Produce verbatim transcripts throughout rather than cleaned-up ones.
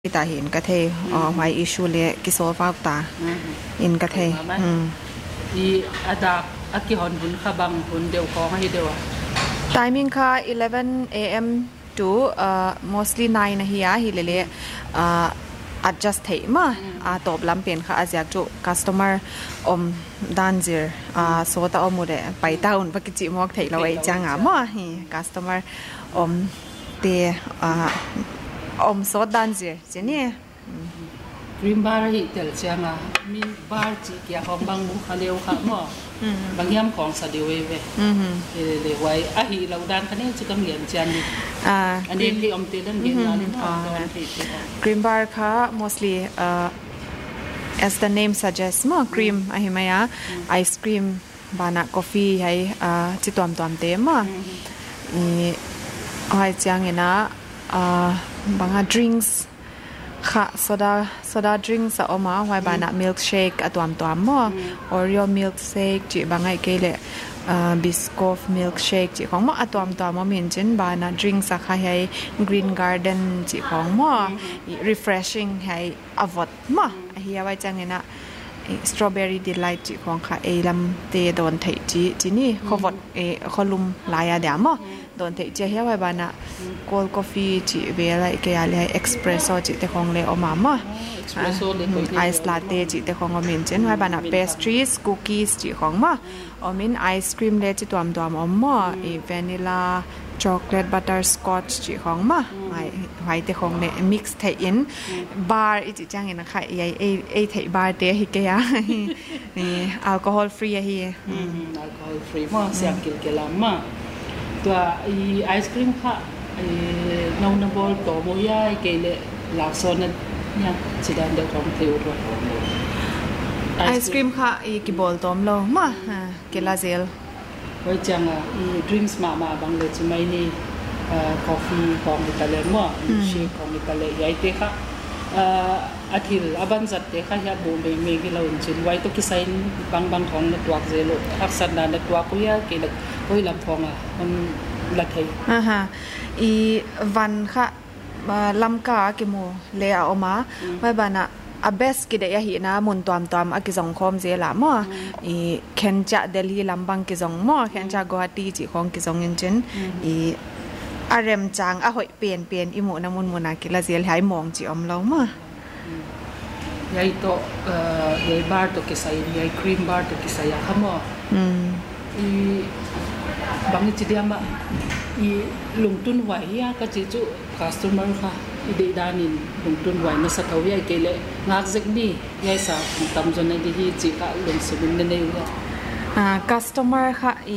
kita hin ka the why issue le ki solve out ta in ka the i ada aki hon bun kha bang bun deu ko ha hi deu timing kha eleven a m to uh, mostly nine hi ya hi le le uh, adjust thei ma a top lam pen kha azyak chu customer om danjir a so ta omu de pai taun pa ki chi mok thei lo ai changa ma hi customer om te a om so danjir chini dream bar hi tel changa min bar chi kya hom bang mu khaleu kha mo bang yam khong sa de we we le le wai a hi lo dan khane chu kam lian chan ni a ani ki om te dan gen na ni cream bar kha mostly uh, as the name suggests mo cream a hi maya ice cream bana coffee hai uh, chi tom tom te ma i ai chang ena uh, banga drinks kha soda soda drinks a oma wai bana milkshake atwam twam mo oreo milkshake chi bangai kele biscoff milkshake chi khong mo atwam twam mo min chen bana drinks a kha hai green garden chi khong mo refreshing hai avot mo hiya wai changena strawberry delight chi khong kha elam te don thei chi chi ni khowot e kholum laya da mo don thei che hiya wai bana cold coffee chi ve lai ke ya le espresso chi te khong le oma ma espresso le ice latte chi te khong o min chen wai bana pastries cookies chi khong ma o min ice cream le chi twam twam om mo e vanilla chocolate butterscotch chi khong ma hai hai te khong le mix thai in bar i chi chang in kha ai ai thai bar te hi ke ya ni alcohol free hi alcohol free mo siam kil kelam maตัวไอศครีมค่ะน้องนบอลตัวโมย่าเกลหลักโซนนั้นเนี่ยสิดันเดือดร้อนเที่ยวด้วยไอศครีมค่ะอีกิบอลตัวมโลมาเกลาเซลไว้จังอ่ะอีดริงส์มามาบางเลยจะไม่นี่กาแฟของอิตาเลียนมั่วเชคของอิตาเลียนใหญ่เตะค่ะอาทิตย์อาบันจัดเตะค่ะยาบูมเบงเมกิเราจริงไว้ตัวกิไซน์บางบางของในตัวเซลล์ทักษะนั้นในตัวกุยาเกลกุยลำพองอ่ะมันละไทยอ่าฮะอีวันค่ะลำกาเกโมเลออมาไว้บานะอาเบสกิเดียหินะมุนตวมตวมอากิจงคอมเซลามั่วอีเคนจะเดลีลำบังกิจงมั่วเคนจะกัวตีจีของกิจงเงินเจนอีอารมณ์จางอ่ะหอยเปลี่ยนเปลี่ยนอีหมูน้ำมุนมุนากิลาเซลหายมองจีอมเรามั่วยายโตเอ่อยายบาร์ตัวกิไซยายครีมบาร์ตัวกิไซยาขมั่วอืมอีบางทีเดียมาอีลงทุนไหวยาก็จะจุคัสตอมเมอร์ค่ะอีเดดานินลงทุนไหวมาสักเท่าไหร่เกลี่ยงักเซ็กนี่ยายสาวทำจนในที่จีก็ลงสุดในในเลยอ่าคัสตอมเมอร์ค่ะอี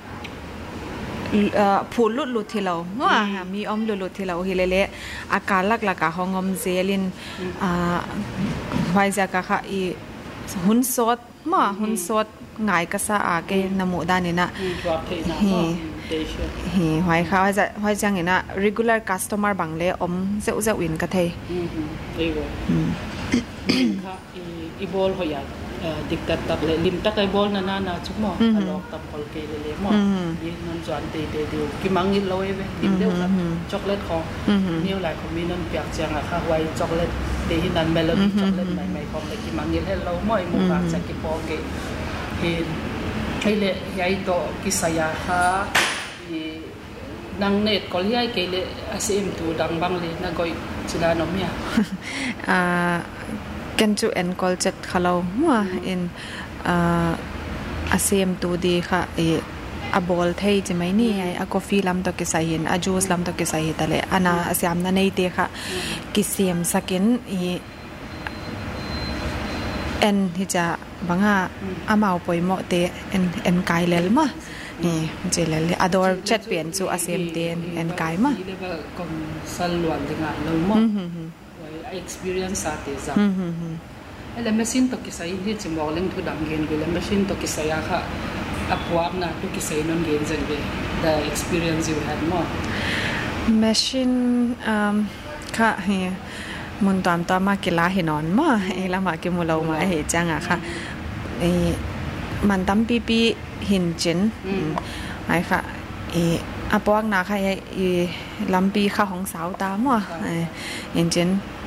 ผูลุดลุดที่เราว่ามีอมลุดลุดที่เราเฮเลเลอาการลักลักกะของอมเซลินอ่าไว้จากกะอีหุ่นสดมาหุ่นสดง่ายก็สะอาดเกนมูดานี่นะเฮ้เฮ้ไว้เขาจะไว้จังเห็นนะ regular customer บางเล่อมเจ้าเจ้าวินก็เทอืมค่ะอีบอลเขาอยากดิกตัดตักเลยลิมตักไอบอลนั่นน่ะชุบหม้ออลอกตับคอลเกลเลยหม้อยี่นั่นจวนเตะเตะเดียวกิมังยินเราเว้ยลิมเดียวกับช็อกโกแลตของนิ้วไหลของมีนั่นเปียกจังอะค่ะไว้ช็อกโกแลตเตะที่นั่นเมลอนช็อกโกแลตใหม่ๆของแต่กิมังยินให้เราไม่มุกอาจจะกิปอเกเห็นให้เลยยายโตกิสยาค่ะดังเน็ตก็เรียกเกลเลยอาเซียมตูดังบังเลยน่าก็จิดานอมเนี่ยอ่ากันจูเอ็นกอลเจ็ดเขาเราหัวเอ็นอาเซียมตูดีค่ะเออบอลไทยจะไม่นี่ไออกาแฟลำตะกิใส่เห็นอาจูสลำตะกิใส่เห็นแต่เลยอันน่ะอาเซียมนั่นเองเดียค่ะกิเซียมสักินเอเอ็นที่จะบังอ่ะอามาป่วยหมดเตะเอ็นเอ็นไกลเลยมั้ยนี่มันจะเลยอดอร์เจ็ดเปลี่ยนสู่อาเซียมเตนเอ็นไกลมั้ยนี่เลยว่าคนสลวนจังอ่ะเราหมดexperience ate za ele machine to kisai hi chimoleng thu dang gen gele machine to kisai kha apwak na to kisai non gen zen ge the experience you had more machine um kha he mun tam ta ma kila hi non ma ela ma ke mulo ma he changa kha e man tam pi pi hin chen ai kha e อาปวกนาค่ะอีลำปีข้าของสาวตามว่ะอย่างเช่น